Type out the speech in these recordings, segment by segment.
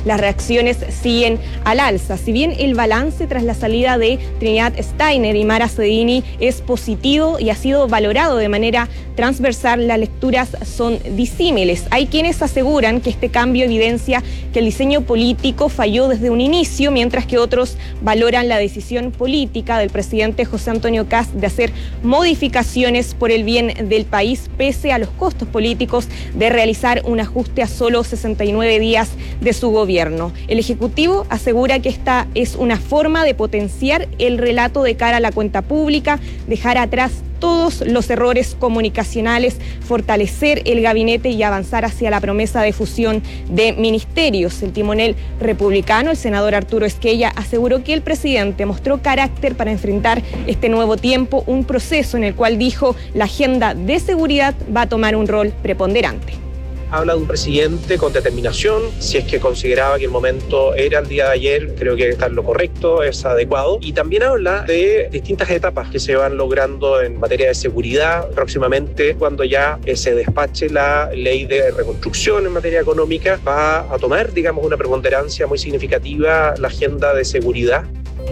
las reacciones siguen al alza. Si bien el balance tras la salida de Trinidad Steiner y Mara Cedini es positivo y ha sido valorado de manera transversal, las lecturas son disímiles. Hay quienes aseguran que este cambio evidencia que el diseño político falló desde un inicio, mientras que otros valoran la decisión política del presidente José Antonio Kast de hacer modificaciones por el bien del país, pese a los costos políticos de realizar un ajuste a solo 69 días de su gobierno. El Ejecutivo asegura que esta es una forma de potenciar el relato de cara a la cuenta pública, dejar atrás todos los errores comunicacionales, fortalecer el gabinete y avanzar hacia la promesa de fusión de ministerios. El timonel republicano, el senador Arturo Esquella, aseguró que el presidente mostró carácter para enfrentar este nuevo tiempo, un proceso en el cual dijo la agenda de seguridad va a tomar un rol preponderante. Habla de un presidente con determinación. Si es que consideraba que el momento era el día de ayer, creo que está en lo correcto, es adecuado. Y también habla de distintas etapas que se van logrando en materia de seguridad. Próximamente, cuando ya se despache la ley de reconstrucción en materia económica, va a tomar, digamos, una preponderancia muy significativa la agenda de seguridad.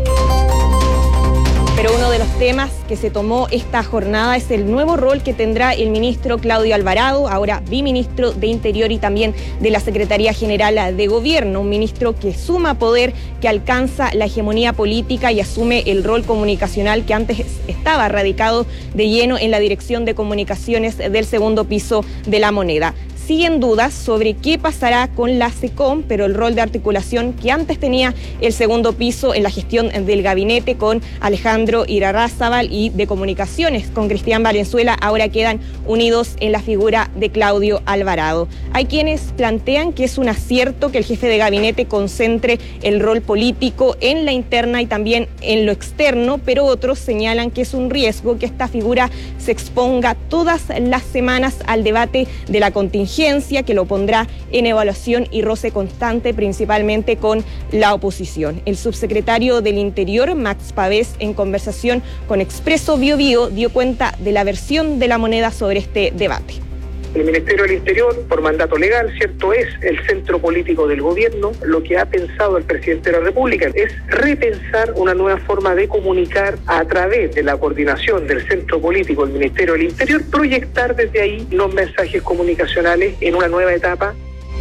Pero uno de los temas que se tomó esta jornada es el nuevo rol que tendrá el ministro Claudio Alvarado, ahora biministro de Interior y también de la Secretaría General de Gobierno, un ministro que suma poder, que alcanza la hegemonía política y asume el rol comunicacional que antes estaba radicado de lleno en la Dirección de Comunicaciones del segundo piso de La Moneda. Siguen dudas sobre qué pasará con la SECOM, pero el rol de articulación que antes tenía el segundo piso en la gestión del gabinete con Alejandro Irarrázaval y de comunicaciones con Cristian Valenzuela ahora quedan unidos en la figura de Claudio Alvarado. Hay quienes plantean que es un acierto que el jefe de gabinete concentre el rol político en la interna y también en lo externo, pero otros señalan que es un riesgo que esta figura se exponga todas las semanas al debate de la contingencia, que lo pondrá en evaluación y roce constante, principalmente con la oposición. El subsecretario del Interior, Max Pavés, en conversación con Expreso Biobío, dio cuenta de la versión de La Moneda sobre este debate. El Ministerio del Interior, por mandato legal, ¿cierto?, es el centro político del gobierno. Lo que ha pensado el presidente de la República es repensar una nueva forma de comunicar a través de la coordinación del centro político del Ministerio del Interior, proyectar desde ahí los mensajes comunicacionales en una nueva etapa.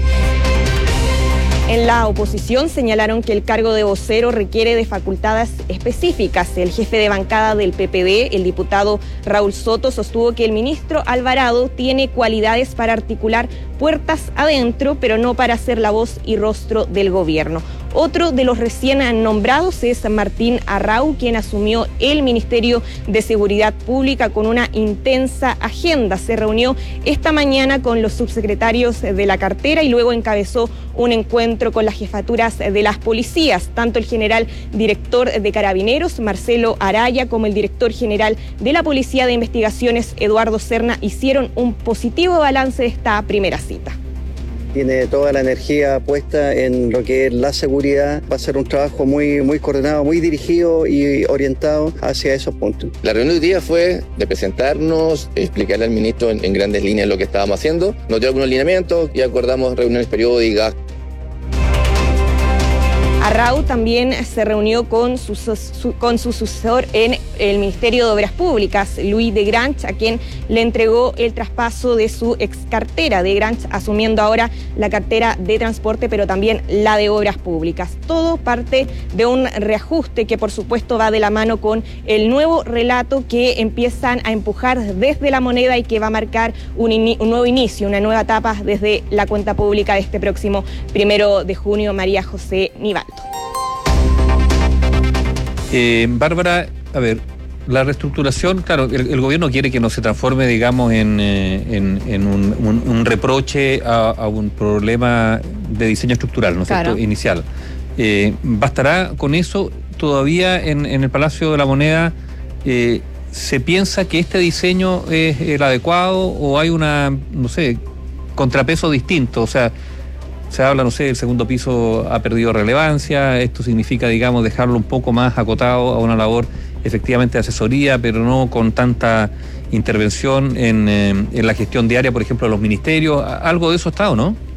En la oposición señalaron que el cargo de vocero requiere de facultades específicas. El jefe de bancada del PPD, el diputado Raúl Soto, sostuvo que el ministro Alvarado tiene cualidades para articular puertas adentro, pero no para ser la voz y rostro del gobierno. Otro de los recién nombrados es Martín Arrau, quien asumió el Ministerio de Seguridad Pública con una intensa agenda. Se reunió esta mañana con los subsecretarios de la cartera y luego encabezó un encuentro con las jefaturas de las policías. Tanto el general director de Carabineros, Marcelo Araya, como el director general de la Policía de Investigaciones, Eduardo Serna, hicieron un positivo balance de esta primera cita. Tiene toda la energía puesta en lo que es la seguridad. Va a ser un trabajo muy coordinado, muy dirigido y orientado hacia esos puntos. La reunión de hoy día fue de presentarnos, explicarle al ministro en grandes líneas lo que estábamos haciendo. Nos dio algunos lineamientos y acordamos reuniones periódicas. Arrau también se reunió con su sucesor en el Ministerio de Obras Públicas, Luis de Granch, a quien le entregó el traspaso de su ex cartera. De Granch asumiendo ahora la cartera de Transporte, pero también la de Obras Públicas. Todo parte de un reajuste que por supuesto va de la mano con el nuevo relato que empiezan a empujar desde La Moneda y que va a marcar un nuevo inicio, una nueva etapa desde la cuenta pública de este próximo 1 de junio. María José Nivaldo. Bárbara, a ver, la reestructuración, claro, el gobierno quiere que no se transforme, digamos, en un reproche a un problema de diseño estructural, ¿no es cierto?, inicial. ¿Bastará con eso? Todavía en el Palacio de la Moneda se piensa que este diseño es el adecuado o hay contrapeso distinto, o sea, se habla, el segundo piso ha perdido relevancia, esto significa, digamos, dejarlo un poco más acotado a una labor efectivamente de asesoría, pero no con tanta intervención en la gestión diaria, por ejemplo, de los ministerios. Algo de eso está, ¿o no?